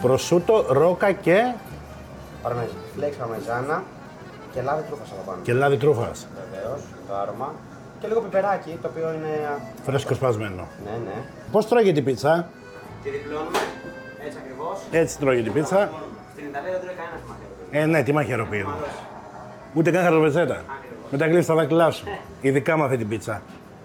Προσούτο, ρόκα και. Φλέξ παρμεζάνα και λάδι τρούφας από πάνω. Και λάδι τρούφας. Βεβαίως, το άρωμα. Και λίγο πιπεράκι, το οποίο είναι. Φρέσκο σπασμένο. Ναι, ναι. Πώς τρώγεται η πίτσα? Τη διπλώνουμε έτσι ακριβώς. Έτσι τρώγεται η πίτσα. Στην Ιταλία δεν τρώει κανένας μαχαιροπύρου. Ναι, τι μαχαιροπύρου. Ούτε καν χαροπεζέτα. Με τα γλύφεις στα δάχτυλά σου. Ειδικά με αυτή την πίτσα.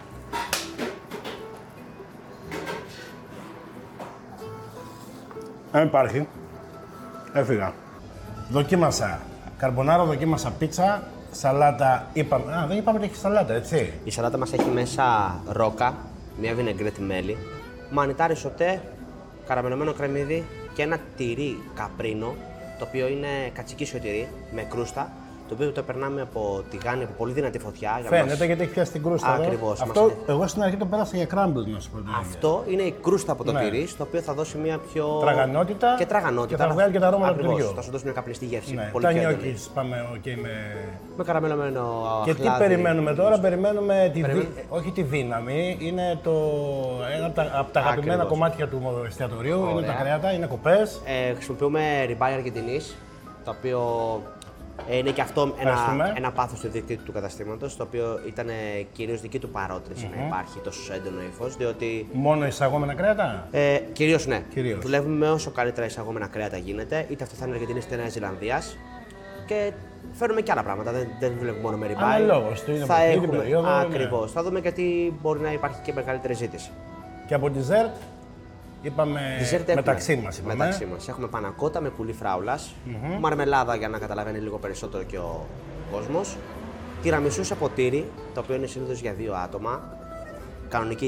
Αν υπάρχει. Έφυγα. Δοκίμασα καρμπονάρα, δοκίμασα πίτσα, σαλάτα. Είπαμε. Δεν είπαμε ότι έχει σαλάτα, έτσι. Η σαλάτα μας έχει μέσα ρόκα, μια βινεγκρέτη μέλι, μανιτάρι σοτέ, καραμελωμένο κρεμμύδι και ένα τυρί καπρίνο, το οποίο είναι κατσικίσιο τυρί με κρούστα, το οποίο το περνάμε από τηγάνι, από πολύ δυνατή φωτιά. Φαίνεται γιατί έχει πιάσει την κρούστα. Ακριβώς. Αυτό εγώ στην αρχή το πέρασα για crumble, να σου πω. Αυτό είναι η κρούστα από το τυρί, στο οποίο θα δώσει μια πιο. Τραγανότητα. Και τραγανότητα. Και θα βγάλει και τα αρώματα του τυριού. Θα σου δώσει μια καπνιστή γεύση. Ναι. Πολύ Τα πιο νιόκις πάμε με καραμελωμένο και χλάδι. τι περιμένουμε τώρα, περιμένουμε όχι τη δύναμη, είναι ένα από τα αγαπημένα κομμάτια του εστιατορίου, είναι τα κρέατα, είναι κοπές. Χρησιμοποιούμε ριμπάι Αργεντινής, το οποίο είναι και αυτό ένα πάθος του ιδιοκτήτη του καταστήματος, το οποίο ήταν κυρίως δική του παρότριση να υπάρχει τόσο έντονο ύφος, διότι. Μόνο εισαγόμενα κρέατα? Κυρίως ναι. Κυρίως. Δουλεύουμε με όσο καλύτερα εισαγόμενα κρέατα γίνεται, είτε αυτό θα είναι Αργεντινής είτε Νέας Ζηλανδίας. Και φέρνουμε και άλλα πράγματα, δεν δουλεύουμε μόνο με ριμπάι. Αναλόγως, το είναι θα από έχουμε. την περίοδο. Ακριβώς. Ναι. Θα δούμε και τι μπορεί να υπάρχει και μεγαλύτερη ζήτηση. Και από dessert, είπαμε μεταξύ μας. Μεταξύ μας. Έχουμε πανακότα με πουλί φράουλας, μαρμελάδα για να καταλαβαίνει λίγο περισσότερο και ο κόσμος, τυραμισού σε ποτήρι, το οποίο είναι συνήθως για 2 άτομα, κανονική